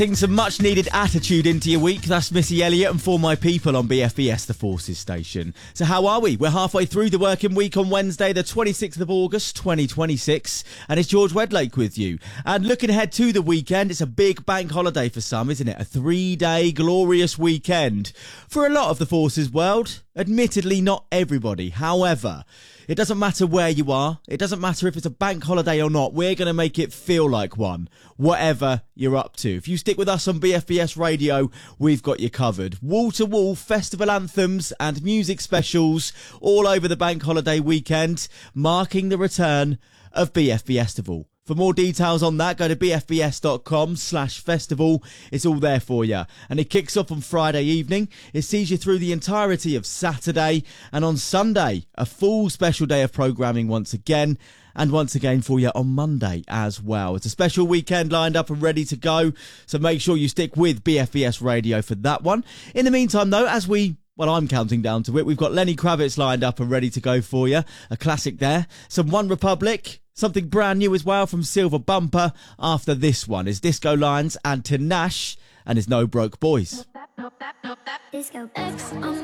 Some much needed attitude into your week. That's Missy Elliott and For My People on BFBS, the Forces station. So how are we? We're halfway through the working week on Wednesday, the 26th of August, 2026. And it's George Wedlake with you. And looking ahead to the weekend, it's a big bank holiday for some, isn't it? A 3-day glorious weekend. For a lot of the Forces world, admittedly not everybody. However, it doesn't matter where you are. It doesn't matter if it's a bank holiday or not. We're going to make it feel like one, whatever you're up to. If you stick with us on BFBS Radio, we've got you covered. Wall-to-wall festival anthems and music specials all over the bank holiday weekend, marking the return of BFBestival. For more details on that, go to bfbs.com/festival. It's all there for you. And it kicks off on Friday evening. It sees you through the entirety of Saturday. And on Sunday, a full special day of programming once again. And once again for you on Monday as well. It's a special weekend lined up and ready to go. So make sure you stick with BFBS Radio for that one. In the meantime, though, I'm counting down to it. We've got Lenny Kravitz lined up and ready to go for you. A classic there. Some One Republic. Something brand new as well from Silver Bumper. After this one is Disco Lines and Tinashe and his No Broke Boys. Disco X